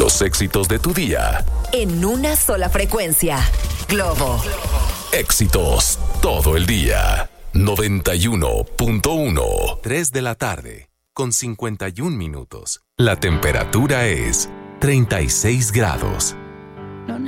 Los éxitos de tu día. En una sola frecuencia. Globo. Éxitos todo el día. 91.1. 3 de la tarde, con 51 minutos. La temperatura es 36 grados.